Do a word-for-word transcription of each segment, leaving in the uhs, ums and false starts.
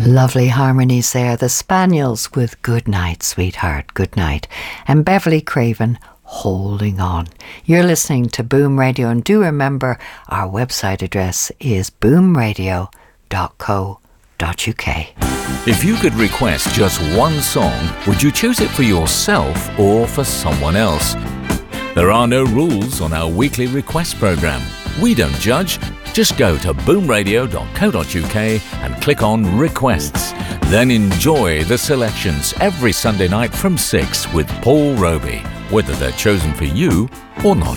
Lovely harmonies there. The Spaniels with Good Night, Sweetheart, Good Night. And Beverly Craven, Holding On. You're listening to Boom Radio, and do remember our website address is boom radio dot co dot uk. If you could request just one song, would you choose it for yourself or for someone else? There are no rules on our weekly request programme. We don't judge. Just go to boom radio dot co dot uk and click on Requests. Then enjoy the selections every Sunday night from six with Paul Roby, whether they're chosen for you or not.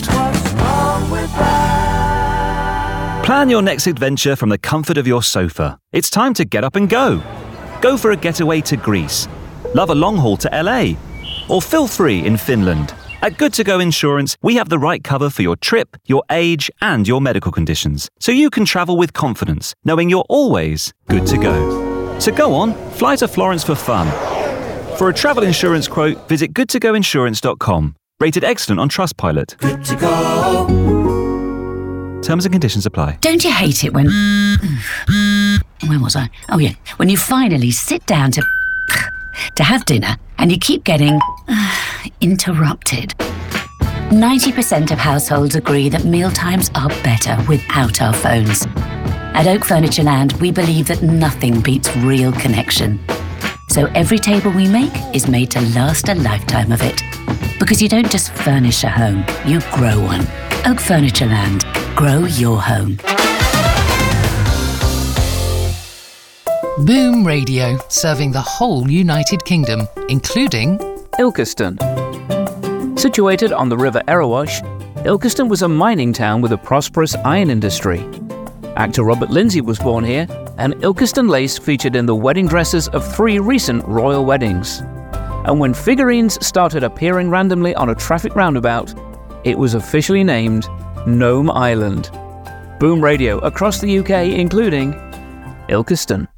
Plan your next adventure from the comfort of your sofa. It's time to get up and go. Go for a getaway to Greece, love a long haul to L A, or feel free in Finland. At Good To Go Insurance, we have the right cover for your trip, your age, and your medical conditions, so you can travel with confidence, knowing you're always good to go. So go on, fly to Florence for fun. For a travel insurance quote, visit good to go insurance dot com. Rated excellent on Trustpilot. Good to go. Terms and conditions apply. Don't you hate it when... Where was I? Oh, yeah. When you finally sit down to... to have dinner, and you keep getting... interrupted. ninety percent of households agree that mealtimes are better without our phones. At Oak Furniture Land, we believe that nothing beats real connection. So every table we make is made to last a lifetime of it. Because you don't just furnish a home, you grow one. Oak Furniture Land. Grow your home. Boom Radio, serving the whole United Kingdom, including Ilkeston. Situated on the River Erewash, Ilkeston was a mining town with a prosperous iron industry. Actor Robert Lindsay was born here, and Ilkeston lace featured in the wedding dresses of three recent royal weddings. And when figurines started appearing randomly on a traffic roundabout, it was officially named Nome Island. Boom Radio across the U K, including Ilkeston.